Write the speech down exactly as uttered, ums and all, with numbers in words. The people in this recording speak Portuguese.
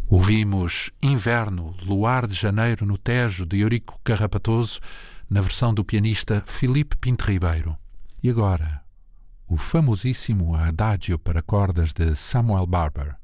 Ouvimos Inverno, Luar de Janeiro no Tejo, de Eurico Carrapatoso, na versão do pianista Filipe Pinto Ribeiro. E agora, o famosíssimo Adagio para cordas de Samuel Barber.